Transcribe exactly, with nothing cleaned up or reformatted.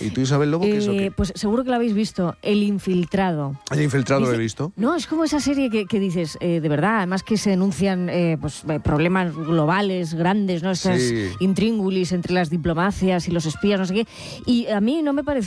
¿Y tú, Isabel Lobo, qué es lo Eh, que...? pues seguro que lo habéis visto, El Infiltrado. El Infiltrado lo Dice- he visto. No, es como esa serie que, que dices, eh, de verdad, además que se denuncian eh, pues, eh, problemas globales, grandes, ¿no? Estas Sí. intríngulis entre las diplomacias y los espías, no sé qué. Y a mí no me parece